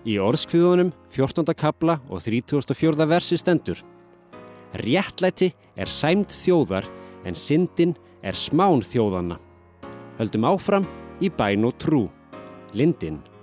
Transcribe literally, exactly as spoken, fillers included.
Í orðskviðunum fjórtánda kafla og þrítugasta og fjórða versi stendur: Réttlæti er sæmd þjóðar, en syndin er smán þjóðanna. Höldum áfram í bæn og trú. Lindin.